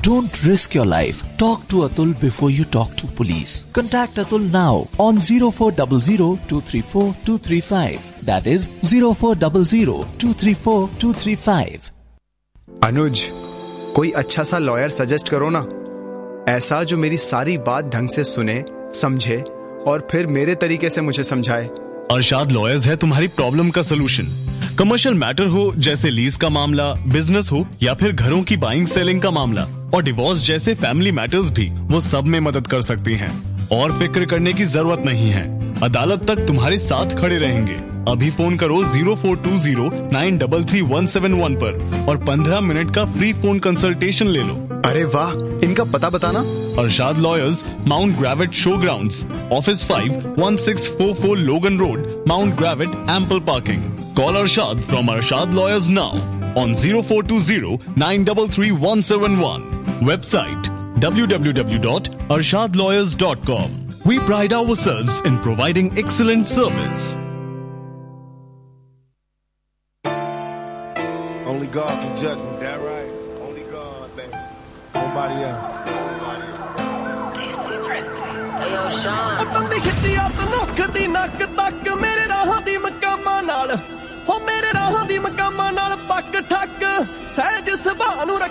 Don't risk your life. Talk to Atul before you talk to police. Contact Atul now on 0400-234-235. That is 0400-234-235. अनुज, कोई अच्छा सा lawyer suggest करो ना, ऐसा जो मेरी सारी बात ढंग से सुने, समझे और फिर मेरे तरीके से मुझे समझाए। अरशाद लॉयर्स है तुम्हारी प्रॉब्लम का सलूशन। कमर्शियल मैटर हो जैसे लीज का मामला, बिजनेस हो या फिर घरों की बाइंग सेलिंग का मामला और डिवोर्स जैसे फैमिली मैटर्स भी वो सब में मदद कर सकती हैं। और फिक्र करने की जरूरत नहीं है, अदालत तक तुम्हारे साथ खड़े रहेंगे। अभी फोन करो 0420-933-171 पर और 15 मिनट का फ्री फोन कंसल्टेशन ले लो। अरे वाह, इनका पता बताना। Arshad lawyers, mount ग्रेविट show grounds, office 5, 1644 लोगन road, mount ग्रेविट, ample parking. Call Arshad from Arshad Lawyers now on 0420-933-171. Website www.arshadlawyers.com. We pride ourselves in providing excellent service. Only God can judge me. That right? Only God, baby. Nobody else. They secret. Hey, yo, Sean. ਬੰਦੀ ਖਿੱਚੀ ਆ ਤਨੁੱਖ ਦੀ ਨੱਕ ਤੱਕ ਮੇਰੇ ਰਾਹਾਂ ਦੀ ਮਕਾਮਾਂ ਨਾਲ ਹੋ ਮੇਰੇ ਰਾਹਾਂ ਦੀ ਮਕਾਮਾਂ ਨਾਲ ਪੱਕ ਠੱਕ ਸਹਿਜ ਸੁਭਾਅ ਨੂੰ